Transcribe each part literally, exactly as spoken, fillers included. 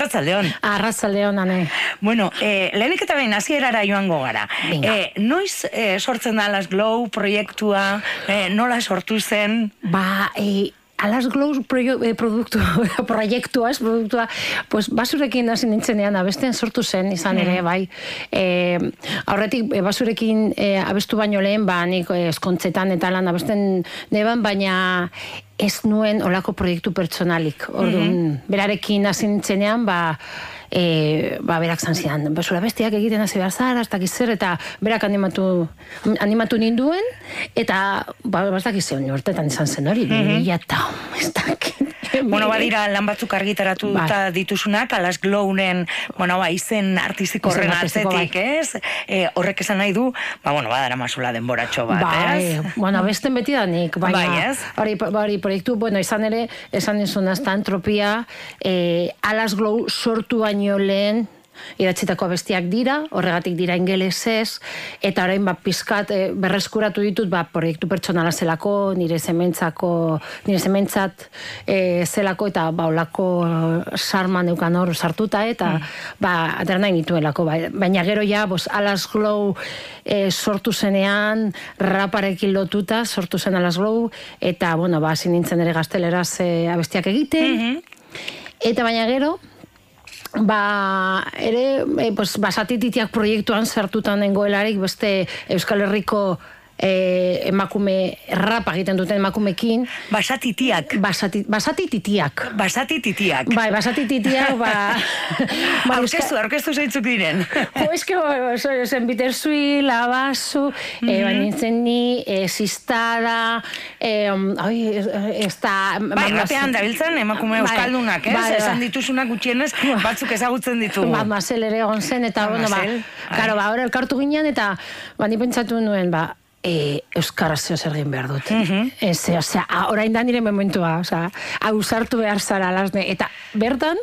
Arratzaldeon. Arratzaldeon, ane. Bueno, eh, lehenik eta behin hasierara joango gara. Eh, noiz eh, sortzen da Alas Glow proiektua, eh, nola sortu zen? Ba, eh, Alas Glow produktua, proiektua, ez produktua, pues, basurekin hasi nintzenean abesten sortu zen, izan ere, mm. bai. E, aurretik, basurekin e, abestu baino lehen, ba, nik eskontzetan eta lan abesten neban, baina ez nuen olako proiektu pertsonalik. Orduan, mm-hmm. berarekin hasi nintzenean, ba, E, ba, berak zan zidan, basura bestiak egiten hasi behar zara, ez dakiz zer, eta berak animatu, animatu ninduen, eta ba, ez dakiz zer, hortetan izan zen hori, mm-hmm. eta ez dakit. Bueno, badira lan batzuk argitaratu ba. dituzunak, Alas Glownen, bueno, ba, izen artistiko horren atzetik, ez? E, horrek esan nahi du, ba, bueno, badara masula denboratxo bat, ba, ez? E, bueno, beste beti da nik, baina, bai, ez? Hori, hori proiektu, bueno, izan ere, esan izun azta entropia, e, Alas Glow sortu baino lehen, idatzitako abestiak dira, horregatik dira ingelesez, eta orain ba, pizkat e, berreskuratu ditut ba, proiektu pertsonala zelako, nire zementzako, nire zementzat e, zelako, eta ba, olako sarman eukan hor sartuta, eta mm. ba, atera nahi nituelako. Ba. Baina gero ja, bos, Alas Glow e, sortu zenean, raparekin lotuta, sortu zen Alas Glow, eta, bueno, ba, hasi nintzen ere gazteleraz e, abestiak egiten, mm-hmm. eta baina gero, ba, ere, e, pues, basatititiak proiektuan sartutan nengoelarik beste Euskal Herriko e, emakume rap egiten duten emakumekin. Basatitiak. Basati, basatititiak. Basatititiak. Bai, basatititiak, ba... ba orkestu, orkestu zeintzuk diren. Jo, eske, zen Biterzui, Labazu, mm-hmm. e, banintzen ni, e, Sistada, e, oi, ez da... Bai, rapean dabiltzen emakume euskaldunak, ez? Bai, esan dituzunak gutxienez, batzuk ezagutzen ditugu. Bat Mazel ere egon zen, eta, bueno, ba, karo, ba, hori elkartu ginen, eta, ba, ni pentsatu nuen, ba, E, euskaraz zeo zer egin behar dut. Mm-hmm. Ez, osea, orain da nire momentua, osea, hau sartu behar zara lasne, eta bertan,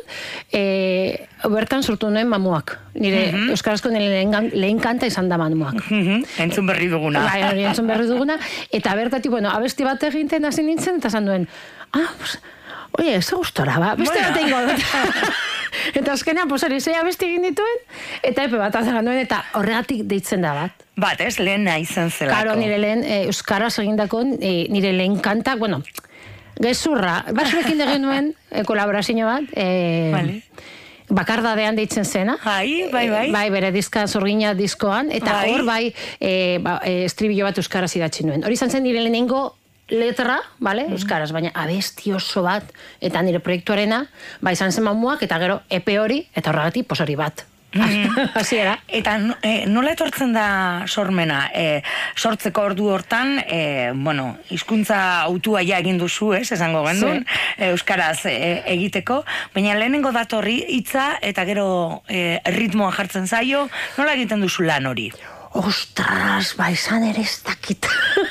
e, bertan sortu nuen mamuak. Nire mm-hmm. euskarazko nire lehen, lehen kanta izan da mamuak. Mm-hmm. Entzun berri duguna. Bai, hori entzun berri duguna, eta bertatik, bueno, abesti bat eginten hasi nintzen, eta esan duen, ah, pues, oie, ez gustora, ba, beste bat egingo dut. Eta azkenean, pues, hori, zei abesti egin dituen, eta epe bat azan duen, eta horregatik deitzen da bat. Bat, ez, lehen nahi zen zelako. Karo, nire lehen, e, euskaraz egindako, e, nire lehen kantak, bueno, gezurra, basurekin egin nuen, e, kolaborazio bat, e, vale. Bakardadean deitzen zena. Bai, bai, bai. Bai, bere diska zorgina diskoan, eta bai. Hor, bai, e, ba, e, estribillo bat euskaraz idatzi nuen. Hori izan zen nire lehenengo letra, vale, mm. euskaraz, baina abesti oso bat, eta nire proiektuarena, ba, izan zen mamuak, eta gero epe hori, eta horregatik, pos hori bat. Mm. Hasi era. Eta e, nola etortzen da sormena? E, sortzeko ordu hortan, e, bueno, hizkuntza autua ja egin duzu, ez, esango gendun, sí. euskaraz e, egiteko, baina lehenengo datorri hitza eta gero e, ritmoa jartzen zaio, nola egiten duzu lan hori? Ostras, ba, izan ere ez dakit.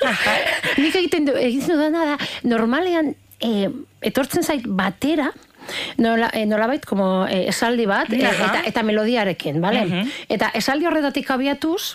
Nik egiten du, egiten dudana da, normalean e, etortzen zait batera, Nola, eh, nolabait, como eh, esaldi bat, eh, eta, eta melodiarekin, bale? Uh-huh. Eta esaldi horretatik abiatuz,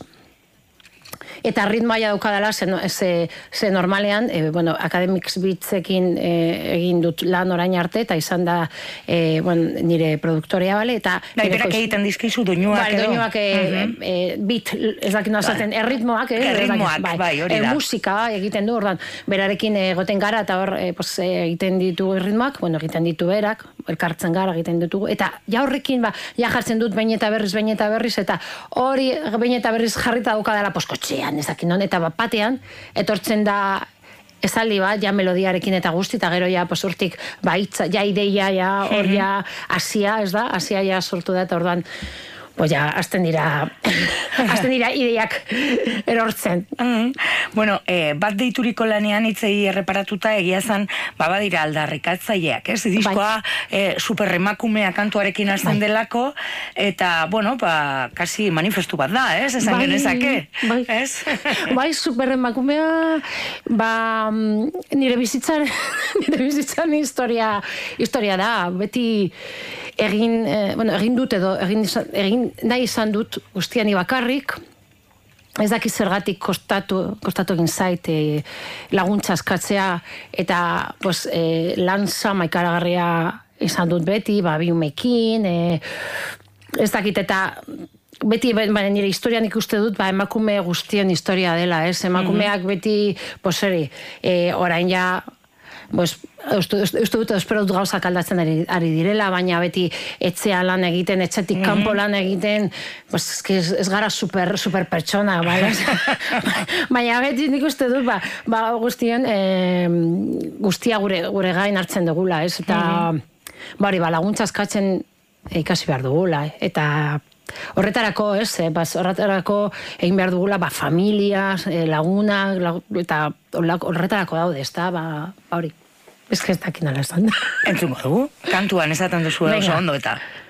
eta ritmoa ja daukadala, ze, ze, ze normalean, e, bueno, Academics Beatsekin e, egin dut lan orain arte, eta izan da e, bueno, nire produktorea, bale? Eta da, berak egiten dizkizu doinuak bai, edo? Doinuak, e, uh-huh. e, beat, ez dakit nazaten, erritmoak, eh? Erritmoak, bai, bai, hori da. E, musika egiten du, ordan, berarekin egoten gara, eta hor, e, pues, egiten ditu erritmoak, bueno, egiten ditu berak, elkartzen gara egiten ditugu, eta ja horrekin, ba, ja jartzen dut behin eta berriz, behin eta berriz, eta hori behin eta berriz jarrita daukadala poskotxean, ez dakit non, eta batean, etortzen da esaldi bat, ja melodiarekin eta guzti, eta gero ja, pues, urtik, ba, itza, ja ideia, ja, hor ja, asia, ez da, asia ja sortu da, eta orduan, pues ja, azten dira, azten dira ideiak erortzen. Mm. Bueno, eh, bat deituriko lanean hitzei erreparatuta egia zan, ba, badira aldarrikatzaileak, ez? Diskoa eh, superremakumea kantuarekin hasten bai. Delako, eta, bueno, ba, kasi manifestu bat da, ez? Esan bai, genezake, bai. Ez? Bai, superremakumea, ba, nire bizitzan, nire bizitzan historia, historia da, beti egin, eh, bueno, egin dut edo, egin, egin nahi izan dut guztiani bakarrik, ez dakit zergatik kostatu, kostatu egin zait e, laguntza eskatzea, eta pues, e, lan sama ikaragarria izan dut beti, ba, biumekin, e, ez dakit eta beti, ba, nire historian ikuste dut, ba, emakume guztien historia dela, ez? Emakumeak beti, poseri, e, orain ja, pues, uste dut, espero dut gauzak aldatzen ari, ari direla, baina beti etxea lan egiten, etxetik mm-hmm. kanpo lan egiten, pues, ez, ez gara super, super pertsona, bale? Baina beti nik uste dut, ba, ba guztien, e, guztia gure, gure gain hartzen dugula, ez? Eta, mm-hmm. bari, ba, laguntza eskatzen ikasi behar dugula, eh? Eta horretarako, ez, eh, bas, horretarako egin behar dugula, ba, familias, eh, lagunak, lag, eta horretarako daude, ez da, ba, hori. Ez que ez dakin ala esan da. Entzungo dugu, kantuan esaten duzu oso ondo eta...